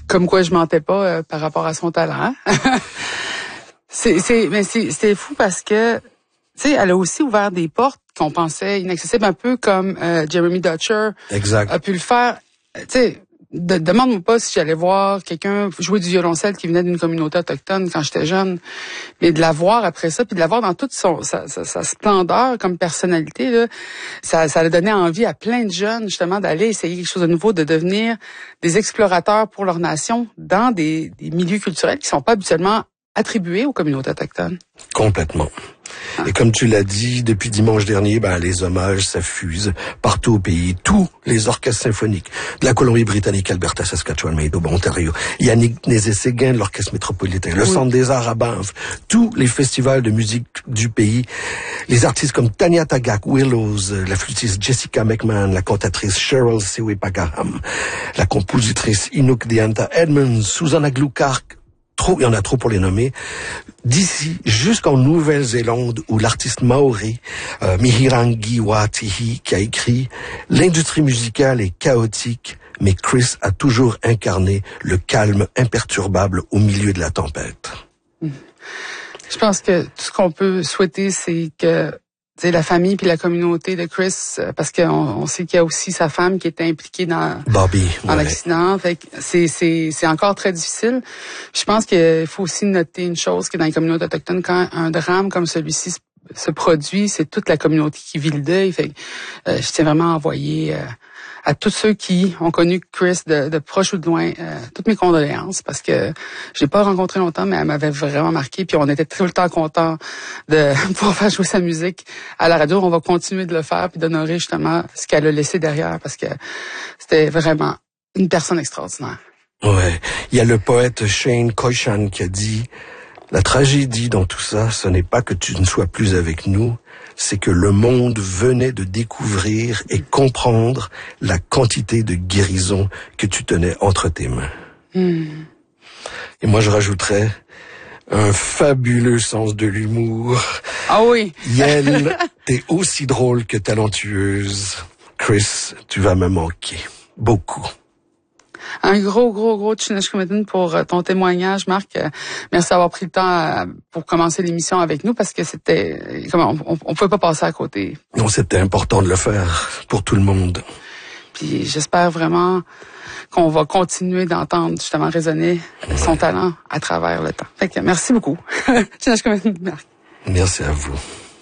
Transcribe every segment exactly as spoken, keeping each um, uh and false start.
Comme quoi je mentais pas euh, par rapport à son talent. c'est, c'est, mais c'est, c'était fou parce que, tu sais, elle a aussi ouvert des portes qu'on pensait inaccessibles, un peu comme euh, Jeremy Dutcher exact. a pu le faire. Tu sais, de, demande-moi pas si j'allais voir quelqu'un jouer du violoncelle qui venait d'une communauté autochtone quand j'étais jeune, mais de la voir après ça, puis de la voir dans toute son sa, sa, sa splendeur comme personnalité, là, ça, ça a donné envie à plein de jeunes justement d'aller essayer quelque chose de nouveau, de devenir des explorateurs pour leur nation dans des, des milieux culturels qui sont pas habituellement attribués aux communautés autochtones. Complètement. Ah. Et comme tu l'as dit, depuis dimanche dernier, ben, les hommages s'affusent partout au pays. Tous les orchestres symphoniques de la Colombie-Britannique, Alberta, Saskatchewan, Manitoba, Ontario, Yannick Nézé-Séguin de l'Orchestre métropolitain, le oui. Centre des Arts à Banff, tous les festivals de musique du pays, les artistes comme Tanya Tagaq, Willows, la flûtiste Jessica McMahon, la cantatrice Cheryl Sewe-Pagaham, la compositrice Inuk Dianta Edmonds, Susanna Glukark, trop, il y en a trop pour les nommer, d'ici jusqu'en Nouvelle-Zélande où l'artiste maori euh, Mihirangi Watihi qui a écrit « L'industrie musicale est chaotique, mais Chris a toujours incarné le calme imperturbable au milieu de la tempête. » Je pense que tout ce qu'on peut souhaiter, c'est que c'est la famille puis la communauté de Chris, parce qu'on on sait qu'il y a aussi sa femme qui était impliquée dans, Bobby, dans ouais. l'accident. Fait que c'est, c'est, c'est encore très difficile. Je pense qu'il faut aussi noter une chose, que dans les communautés autochtones, quand un drame comme celui-ci se, se produit, c'est toute la communauté qui vit le deuil. Fait que, euh, je tiens vraiment à envoyer euh, à tous ceux qui ont connu Chris de, de proche ou de loin, euh, toutes mes condoléances, parce que je l'ai pas rencontré longtemps, mais elle m'avait vraiment marqué, puis on était tout le temps contents de pouvoir faire jouer sa musique à la radio. On va continuer de le faire, puis d'honorer justement ce qu'elle a laissé derrière, parce que c'était vraiment une personne extraordinaire. Ouais, il y a le poète Shane Koichan qui a dit « La tragédie dans tout ça, ce n'est pas que tu ne sois plus avec nous, c'est que le monde venait de découvrir et comprendre la quantité de guérison que tu tenais entre tes mains. Mm. » Et moi, je rajouterais un fabuleux sens de l'humour. Ah oui. Yel, t'es aussi drôle que talentueuse. Chris, tu vas me manquer. Beaucoup. Un gros, gros, gros Tsinashkumatin pour ton témoignage, Marc. Merci d'avoir pris le temps pour commencer l'émission avec nous, parce que c'était, comment, on, on pouvait pas passer à côté. Non, c'était important de le faire pour tout le monde. Puis j'espère vraiment qu'on va continuer d'entendre justement résonner ouais. son talent à travers le temps. Fait que merci beaucoup. Tsinashkumatin, Marc. Merci à vous.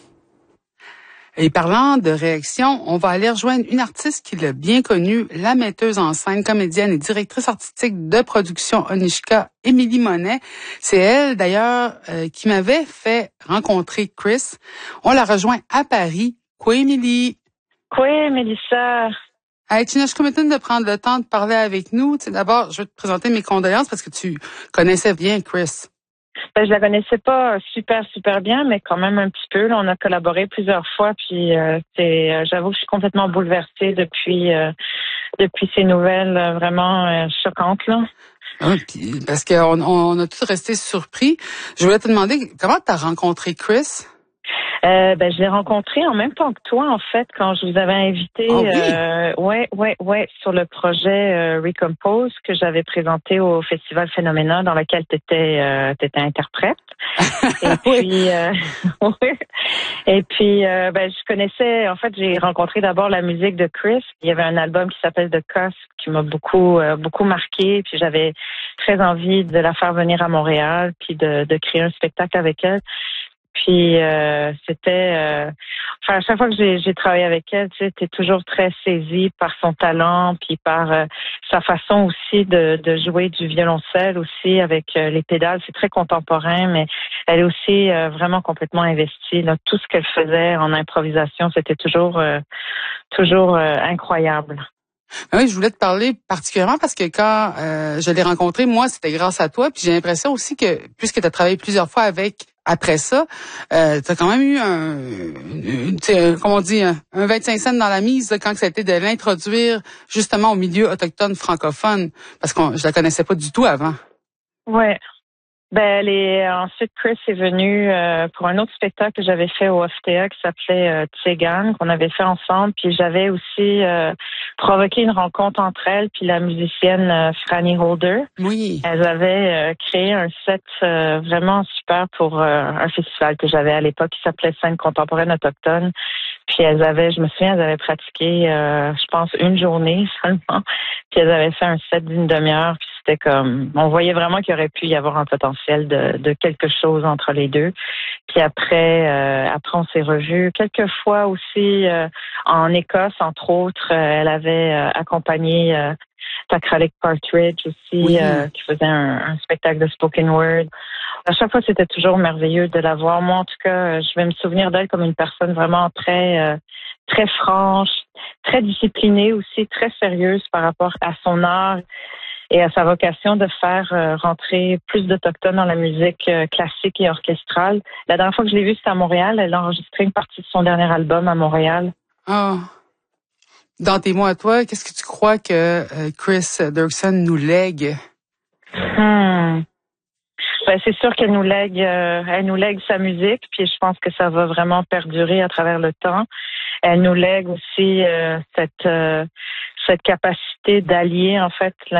Et parlant de réaction, on va aller rejoindre une artiste qui l'a bien connue, la metteuse en scène, comédienne et directrice artistique de production Onishka, Émilie Monet. C'est elle, d'ailleurs, euh, qui m'avait fait rencontrer Chris. On la rejoint à Paris. Quoi, Émilie? Quoi, Mélissa? Hey, Tsinashkumatin de prendre le temps de parler avec nous. Tu sais, d'abord, je vais te présenter mes condoléances parce que tu connaissais bien Chris. Ben, je la connaissais pas super, super bien, mais quand même un petit peu. Là, on a collaboré plusieurs fois, puis euh, c'est, euh, j'avoue que je suis complètement bouleversée depuis euh, depuis ces nouvelles euh, vraiment euh, choquantes, là. Ah, puis, parce qu'on on a tous resté surpris. Je voulais te demander, comment tu as rencontré Chris? Euh, ben, je l'ai rencontré en même temps que toi, en fait, quand je vous avais invité, oh, oui. euh, ouais, ouais, ouais, sur le projet euh, Recompose que j'avais présenté au Festival Phénoména, dans lequel t'étais, euh, t'étais interprète. Et puis, euh, ouais. Et puis, euh, ben, je connaissais, en fait, j'ai rencontré d'abord la musique de Chris. Il y avait un album qui s'appelle The Cusp qui m'a beaucoup, euh, beaucoup marqué. Puis j'avais très envie de la faire venir à Montréal, puis de, de créer un spectacle avec elle. Puis euh, c'était, euh, enfin à chaque fois que j'ai, j'ai travaillé avec elle, tu sais, t'es toujours très saisie par son talent, puis par euh, sa façon aussi de, de jouer du violoncelle aussi avec euh, les pédales. C'est très contemporain, mais elle est aussi euh, vraiment complètement investie. Là, tout ce qu'elle faisait en improvisation, c'était toujours, euh, toujours euh, incroyable. Oui, je voulais te parler particulièrement parce que quand euh, je l'ai rencontré, moi, c'était grâce à toi. Puis j'ai l'impression aussi que, puisque tu as travaillé plusieurs fois avec, après ça, euh, tu as quand même eu un, une, une, comment on dit, un, un vingt-cinq cents dans la mise là, quand ça a été de l'introduire justement au milieu autochtone francophone, parce que je la connaissais pas du tout avant. Ouais. Ben, les, ensuite, Chris est venu euh, pour un autre spectacle que j'avais fait au F T A qui s'appelait euh, Tsigan, qu'on avait fait ensemble. Puis j'avais aussi euh, provoqué une rencontre entre elle puis la musicienne euh, Franny Holder. Oui. Elles avaient euh, créé un set euh, vraiment super pour euh, un festival que j'avais à l'époque qui s'appelait Scène contemporaine autochtone. Puis elles avaient, je me souviens, elles avaient pratiqué, euh, je pense, une journée seulement. Puis elles avaient fait un set d'une demi-heure. Puis c'était comme, on voyait vraiment qu'il y aurait pu y avoir un potentiel de, de quelque chose entre les deux. Puis après, euh, après on s'est revus quelques fois aussi euh, en Écosse, entre autres. Euh, elle avait euh, accompagné euh, Takralik Partridge aussi, Oui. euh, qui faisait un, un spectacle de spoken word. À chaque fois, c'était toujours merveilleux de la voir. Moi, en tout cas, je vais me souvenir d'elle comme une personne vraiment très, euh, très franche, très disciplinée aussi, très sérieuse par rapport à son art et à sa vocation de faire euh, rentrer plus d'Autochtones dans la musique euh, classique et orchestrale. La dernière fois que je l'ai vue, c'était à Montréal. Elle a enregistré une partie de son dernier album à Montréal. Ah. Dans tes mots à toi, qu'est-ce que tu crois que euh, Chris Derksen nous lègue? Hmm. Ben, c'est sûr qu'elle nous lègue, euh, elle nous lègue sa musique, puis je pense que ça va vraiment perdurer à travers le temps. Elle nous lègue aussi euh, cette euh, cette capacité d'allier en fait